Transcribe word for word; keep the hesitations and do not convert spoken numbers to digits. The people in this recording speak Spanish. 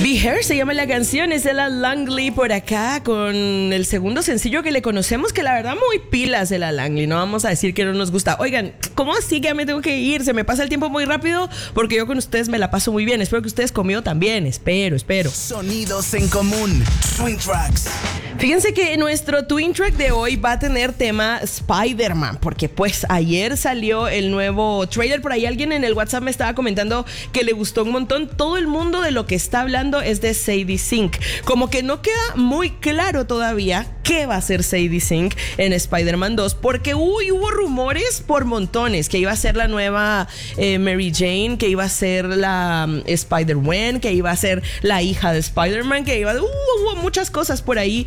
Be Her se llama la canción, es Ella Langley por acá con el segundo sencillo que le conocemos, que la verdad muy pilas Ella Langley, no vamos a decir que no nos gusta. Oigan, ¿cómo así que ya me tengo que ir? Se me pasa el tiempo muy rápido porque yo con ustedes me la paso muy bien. Espero que ustedes conmigo también, espero, espero. Sonidos en común, Twin Tracks. Fíjense que nuestro Twin Track de hoy va a tener tema Spider-Man, porque pues ayer salió el nuevo trailer. Por ahí alguien en el WhatsApp me estaba comentando que le gustó un montón. Todo el mundo de lo que está hablando es de Sadie Sink. Como que no queda muy claro todavía qué va a ser Sadie Sink en Spider-Man dos, porque uy, hubo rumores por montones que iba a ser la nueva eh, Mary Jane, que iba a ser la um, Spider-Gwen, que iba a ser la hija de Spider-Man, que iba a... Uh, hubo muchas cosas por ahí